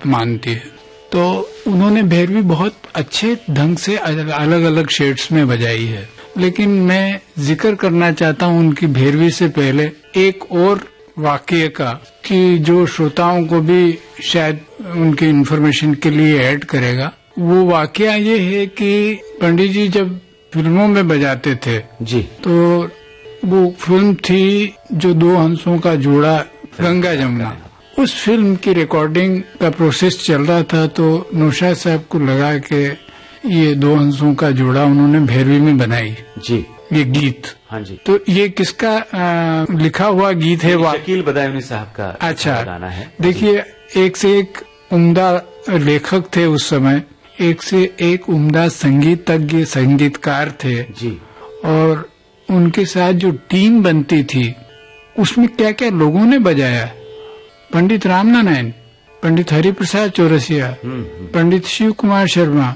आप मानती है। तो उन्होंने भैरवी बहुत अच्छे ढंग से अलग अलग शेड्स में बजाई है। लेकिन मैं जिक्र करना चाहता हूँ उनकी भैरवी से पहले एक और वाकये का, कि जो श्रोताओं को भी शायद उनकी इन्फॉर्मेशन के लिए ऐड करेगा। वो वाकया ये है कि पंडित जी जब फिल्मों में बजाते थे जी, तो वो फिल्म थी जो दो हंसों का जोड़ा, गंगा जमुना। उस फिल्म की रिकॉर्डिंग का प्रोसेस चल रहा था, तो नौशाद साहब को लगा कि ये दो हंसों का जोड़ा उन्होंने भैरवी में बनाई जी, ये गीत। हाँ जी। तो ये किसका लिखा हुआ गीत है? शकील बदायूनी साहब का अच्छा गाना है। देखिए, एक से एक उम्दा लेखक थे उस समय, एक से एक उम्दा संगीतज्ञ संगीतकार थे जी। और उनके साथ जो टीम बनती थी उसमें क्या क्या लोगों ने बजाया। पंडित रामनारायण, पंडित हरिप्रसाद चौरसिया, पंडित शिव कुमार शर्मा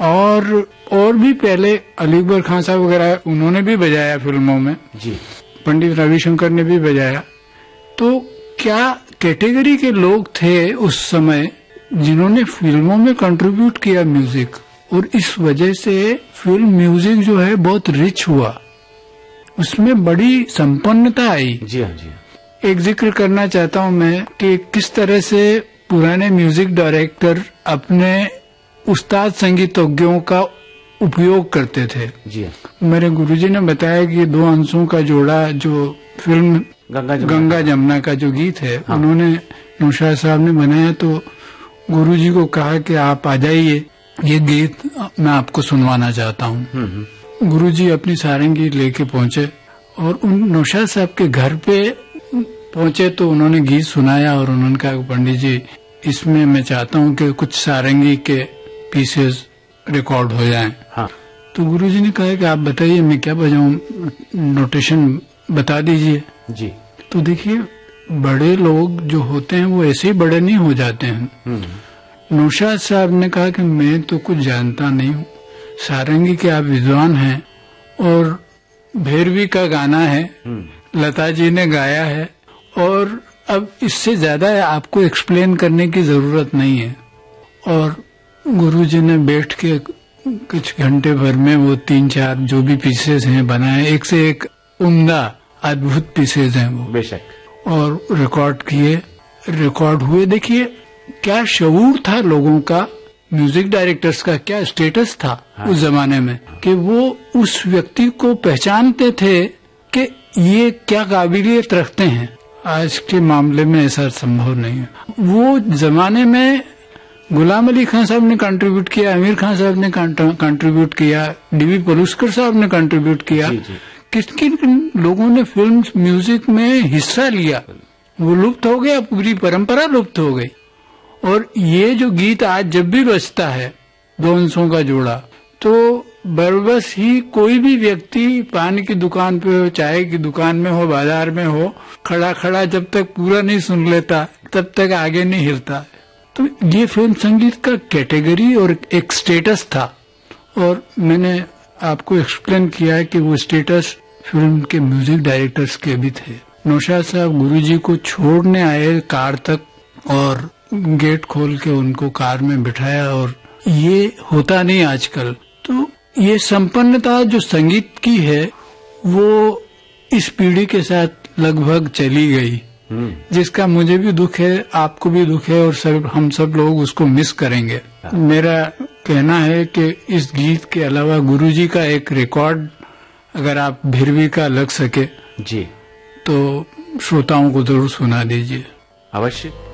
और भी पहले अली अकबर खान साहब वगैरह उन्होंने भी बजाया फिल्मों में जी। पंडित रविशंकर ने भी बजाया। तो क्या कैटेगरी के लोग थे उस समय जिन्होंने फिल्मों में कंट्रीब्यूट किया म्यूजिक, और इस वजह से फिल्म म्यूजिक जो है बहुत रिच हुआ, उसमें बड़ी संपन्नता आई जी। हाँ जी। एक जिक्र करना चाहता हूँ मैं कि किस तरह से पुराने म्यूजिक डायरेक्टर अपने उस्ताद संगीतज्ञों का उपयोग करते थे जी। मेरे गुरुजी ने बताया कि दो हंसों का जोड़ा जो फिल्म गंगा जमुना का जो गीत है, हाँ। उन्होंने नौशाद साहब ने बनाया। तो गुरुजी को कहा कि आप आ जाइए, ये गीत मैं आपको सुनवाना चाहता हूँ। गुरुजी अपनी सारंगी लेके पहुंचे और उन नौशाद साहब के घर पे पहुंचे, तो उन्होंने गीत सुनाया और उन्होंने कहा, पंडित जी इसमें मैं चाहता हूँ कि कुछ सारंगी के पीसेस रिकॉर्ड हो जाएं। हाँ। तो गुरुजी ने कहा कि आप बताइए मैं क्या बजाऊं, नोटेशन बता दीजिए जी। तो देखिए, बड़े लोग जो होते हैं वो ऐसे ही बड़े नहीं हो जाते हैं। नौशाद साहब ने कहा कि मैं तो कुछ जानता नहीं हूँ, सारंगी के आप विद्वान हैं और भैरवी का गाना है, लता जी ने गाया है, और अब इससे ज्यादा आपको एक्सप्लेन करने की जरूरत नहीं है। और गुरुजी ने बैठ के कुछ घंटे भर में वो 3-4 जो भी पीसेस हैं बनाए, एक से एक उम्दा अद्भुत पीसेस हैं वो, बेशक, और रिकॉर्ड किए, रिकॉर्ड हुए। देखिए क्या शऊर था लोगों का, म्यूजिक डायरेक्टर्स का क्या स्टेटस था हाँ। उस जमाने में, कि वो उस व्यक्ति को पहचानते थे कि ये क्या काबिलियत रखते हैं। आज के मामले में ऐसा संभव नहीं है। वो जमाने में गुलाम अली खान साहब ने कंट्रीब्यूट किया, आमिर खान साहब ने कंट्रीब्यूट किया, डीवी पलुस्कर साहब ने कंट्रीब्यूट किया, किन किन लोगों ने फिल्म म्यूजिक में हिस्सा लिया, वो लुप्त हो गया, पूरी परंपरा लुप्त हो गई। और ये जो गीत आज जब भी बजता है, दो हंसों का जोड़ा, तो बरबस ही कोई भी व्यक्ति पान की दुकान पे हो, चाय की दुकान में हो, बाजार में हो, खड़ा खड़ा जब तक पूरा नहीं सुन लेता तब तक आगे नहीं हिलता। तो ये फिल्म संगीत का कैटेगरी और एक स्टेटस था, और मैंने आपको एक्सप्लेन किया है कि वो स्टेटस फिल्म के म्यूजिक डायरेक्टर्स के भी थे। नौशाद साहब गुरुजी को छोड़ने आए कार तक, और गेट खोल के उनको कार में बिठाया, और ये होता नहीं आजकल। तो ये संपन्नता जो संगीत की है वो इस पीढ़ी के साथ लगभग चली गई, जिसका मुझे भी दुख है, आपको भी दुख है, और हम सब लोग उसको मिस करेंगे। मेरा कहना है कि इस गीत के अलावा गुरुजी का एक रिकॉर्ड अगर आप भैरवी का लग सके जी, तो श्रोताओं को जरूर सुना दीजिए। अवश्य।